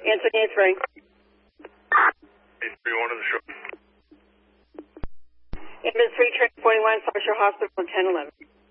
Answer 3. 831 to the shore. Ambulance 3, train 41, South Shore Hospital, 1011.